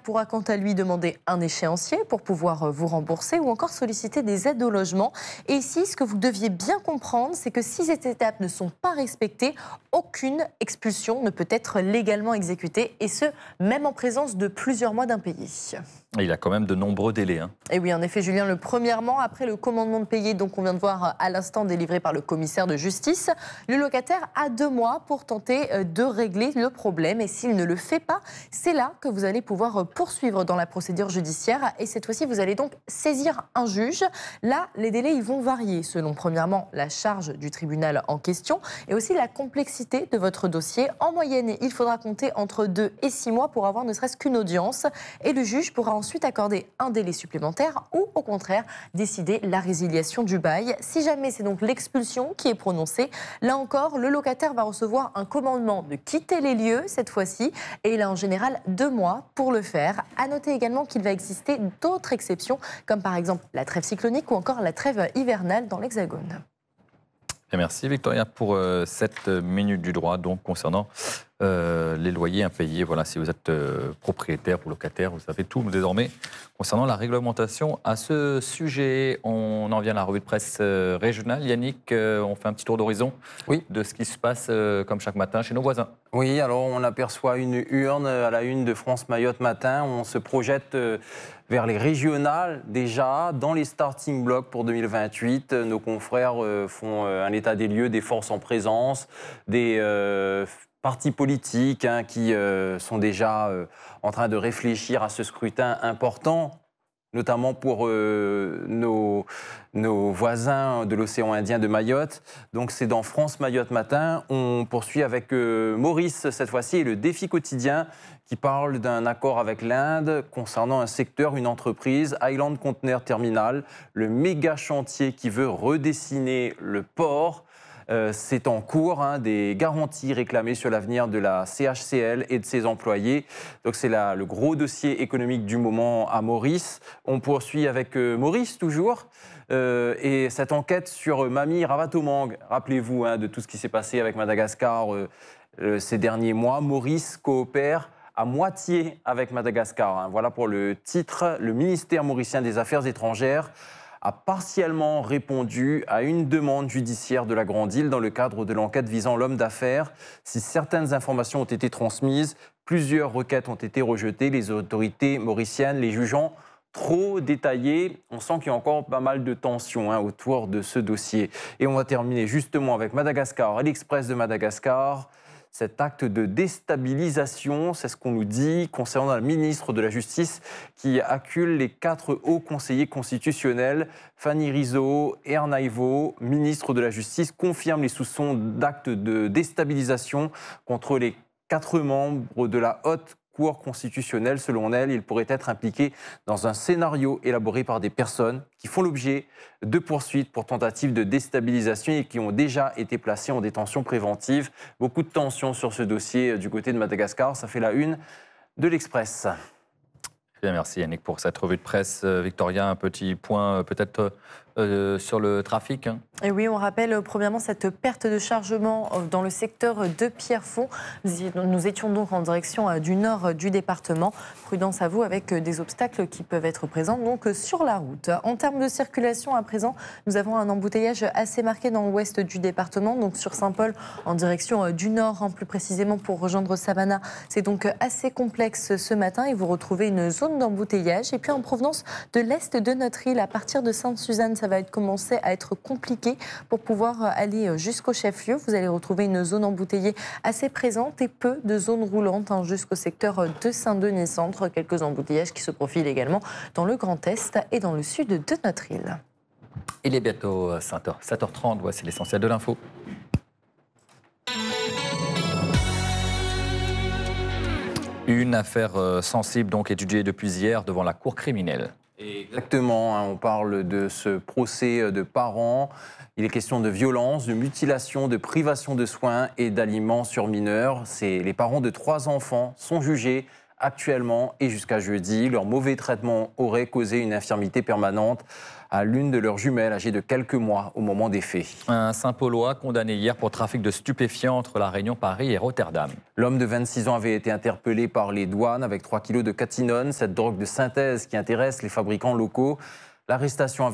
pourra quant à lui demander un échéancier pour pouvoir vous rembourser ou encore solliciter des aides au logement. Et ici, ce que vous deviez bien comprendre, c'est que si ces étapes ne sont pas respectées, aucune expulsion ne peut être légalement exécutée, et ce, même en présence de plusieurs mois d'impayés. Il y a quand même de nombreux délais. Et oui, en effet, Julien, premièrement, après le commandement de payer, donc on vient de voir à l'instant, délivré par le commissaire de justice, le locataire a 2 mois pour tenter de régler le problème. Et s'il ne le fait pas, c'est là que vous allez pouvoir poursuivre dans la procédure judiciaire. Et cette fois-ci, vous allez donc saisir un juge. Là, les délais, ils vont varier selon, premièrement, la charge du tribunal en question et aussi la complexité de votre dossier. En moyenne, il faudra compter entre 2 et 6 mois pour avoir ne serait-ce qu'une audience. Et le juge pourra ensuite accorder un délai supplémentaire ou, au contraire, décider la résiliation du bail. Si jamais c'est donc l'expulsion qui est prononcée, là encore, le locataire va recevoir un commandement de quitter les lieux cette fois-ci, et il a en général 2 mois pour le faire. À noter également qu'il va exister d'autres exceptions, comme par exemple la trêve cyclonique ou encore la trêve hivernale dans l'Hexagone. Et merci Victoria pour cette minute du droit donc concernant les loyers impayés. Voilà, si vous êtes propriétaire ou locataire, vous savez tout désormais concernant la réglementation à ce sujet. On en vient à la revue de presse régionale. Yannick, on fait un petit tour d'horizon de ce qui se passe comme chaque matin chez nos voisins. Oui, alors on aperçoit une urne à la une de France Mayotte Matin. On se projette vers les régionales déjà, dans les starting blocks pour 2028. Nos confrères font un état des lieux des forces en présence, des partis politiques qui sont déjà en train de réfléchir à ce scrutin important, notamment pour nos voisins de l'océan Indien de Mayotte. Donc c'est dans France Mayotte Matin. On poursuit avec Maurice cette fois-ci et le défi quotidien qui parle d'un accord avec l'Inde concernant un secteur, une entreprise, Island Container Terminal, le méga chantier qui veut redessiner le port. C'est en cours, des garanties réclamées sur l'avenir de la CHCL et de ses employés. Donc c'est le gros dossier économique du moment à Maurice. On poursuit avec Maurice toujours. Et cette enquête sur Mamie Ravatomangue, rappelez-vous de tout ce qui s'est passé avec Madagascar ces derniers mois. Maurice coopère à moitié avec Madagascar. Voilà pour le titre. Le ministère mauricien des Affaires étrangères a partiellement répondu à une demande judiciaire de la Grande Île dans le cadre de l'enquête visant l'homme d'affaires. Si certaines informations ont été transmises, plusieurs requêtes ont été rejetées, les autorités mauriciennes les jugeant trop détaillées. On sent qu'il y a encore pas mal de tensions autour de ce dossier. Et on va terminer justement avec Madagascar et l'Express de Madagascar. Cet acte de déstabilisation, c'est ce qu'on nous dit concernant la ministre de la Justice qui accule les 4 hauts conseillers constitutionnels. Fanny Rizzo et Arnaïvo, ministre de la Justice, confirment les soupçons d'actes de déstabilisation contre les 4 membres de la haute Cour constitutionnelle. Selon elle, il pourrait être impliqué dans un scénario élaboré par des personnes qui font l'objet de poursuites pour tentative de déstabilisation et qui ont déjà été placées en détention préventive. Beaucoup de tensions sur ce dossier du côté de Madagascar. Ça fait la une de l'Express. Bien, merci Yannick pour cette revue de presse. Victoria, un petit point peut-être sur le trafic. Et oui, on rappelle premièrement cette perte de chargement dans le secteur de Pierrefonds. Nous étions donc en direction du nord du département. Prudence à vous avec des obstacles qui peuvent être présents donc sur la route. En termes de circulation à présent, nous avons un embouteillage assez marqué dans l'ouest du département, donc sur Saint-Paul en direction du nord, plus précisément pour rejoindre Savannah. C'est donc assez complexe ce matin et vous retrouvez une zone d'embouteillage. Et puis en provenance de l'est de notre île, à partir de Sainte-Suzanne, ça va commencer à être compliqué pour pouvoir aller jusqu'au chef-lieu. Vous allez retrouver une zone embouteillée assez présente et peu de zones roulantes jusqu'au secteur de Saint-Denis-Centre. Quelques embouteillages qui se profilent également dans le Grand Est et dans le sud de notre île. Il est bientôt 7h30, voici l'essentiel de l'info. Une affaire sensible donc étudiée depuis hier devant la cour criminelle. Exactement, on parle de ce procès de parents. Il est question de violence, de mutilation, de privation de soins et d'aliments sur mineurs. Les parents de 3 enfants sont jugés actuellement et jusqu'à jeudi. Leur mauvais traitement aurait causé une infirmité permanente à l'une de leurs jumelles âgée de quelques mois au moment des faits. Un Saint-Paulois condamné hier pour trafic de stupéfiants entre La Réunion, Paris et Rotterdam. L'homme de 26 ans avait été interpellé par les douanes avec 3 kilos de catinone, cette drogue de synthèse qui intéresse les fabricants locaux. L'arrestation